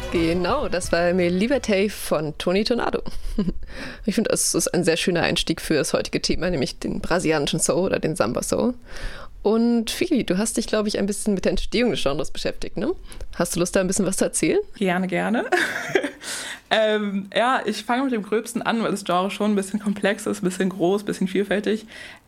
Genau, das war Me Liberté von Tony Tornado. Ich finde, es ist ein sehr schöner Einstieg für das heutige Thema, nämlich den brasilianischen Soul oder den Samba Soul. Und Fili, du hast dich, glaube ich, ein bisschen mit der Entstehung des Genres beschäftigt, ne? Hast du Lust, da ein bisschen was zu erzählen? Gerne. Ich fange mit dem Gröbsten an, weil das Genre schon ein bisschen komplex ist, ein bisschen groß, ein bisschen vielfältig.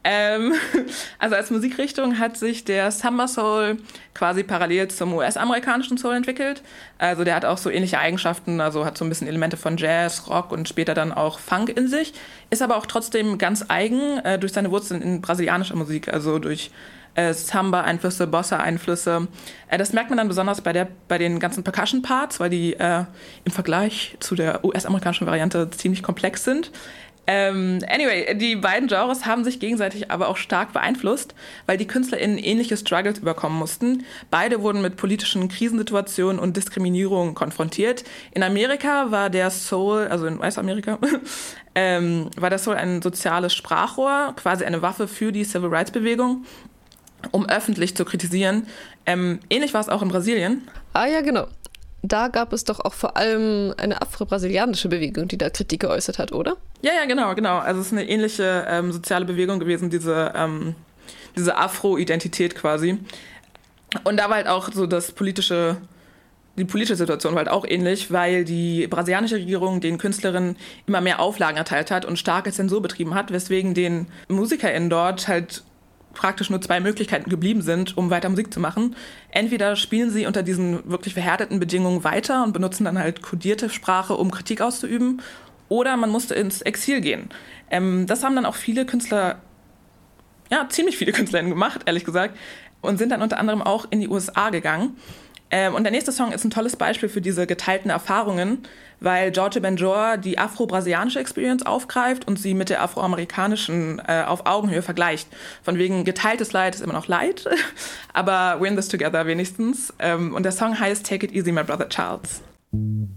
Also als Musikrichtung hat sich der Samba Soul quasi parallel zum US-amerikanischen Soul entwickelt. Also der hat auch so ähnliche Eigenschaften, also hat so ein bisschen Elemente von Jazz, Rock und später dann auch Funk in sich. Ist aber auch trotzdem ganz eigen durch seine Wurzeln in brasilianischer Musik, also durch Samba-Einflüsse, Bossa-Einflüsse. Das merkt man dann besonders bei den ganzen Percussion-Parts, weil die im Vergleich zu der US-amerikanischen Variante ziemlich komplex sind. Anyway, die beiden Genres haben sich gegenseitig aber auch stark beeinflusst, weil die KünstlerInnen ähnliche Struggles überkommen mussten. Beide wurden mit politischen Krisensituationen und Diskriminierung konfrontiert. In Amerika war der Soul, also in US-Amerika, war der Soul ein soziales Sprachrohr, quasi eine Waffe für die Civil Rights-Bewegung, um öffentlich zu kritisieren. Ähnlich war es auch in Brasilien. Ah ja, genau. Da gab es doch auch vor allem eine afro-brasilianische Bewegung, die da Kritik geäußert hat, oder? Ja, genau. Also es ist eine ähnliche soziale Bewegung gewesen, diese Afro-Identität quasi. Und da war halt auch so die politische Situation war halt auch ähnlich, weil die brasilianische Regierung den Künstlerinnen immer mehr Auflagen erteilt hat und starke Zensur betrieben hat, weswegen den MusikerInnen dort halt praktisch nur 2 Möglichkeiten geblieben sind, um weiter Musik zu machen. Entweder spielen sie unter diesen wirklich verhärteten Bedingungen weiter und benutzen dann halt kodierte Sprache, um Kritik auszuüben, oder man musste ins Exil gehen. Das haben dann auch viele Künstler, ziemlich viele KünstlerInnen gemacht, ehrlich gesagt, und sind dann unter anderem auch in die USA gegangen. Und der nächste Song ist ein tolles Beispiel für diese geteilten Erfahrungen, weil Jorge Benjor die afro-brasilianische Experience aufgreift und sie mit der afroamerikanischen auf Augenhöhe vergleicht. Von wegen geteiltes Leid ist immer noch Leid, aber we're in this together wenigstens. Und der Song heißt Take It Easy, My Brother Charles.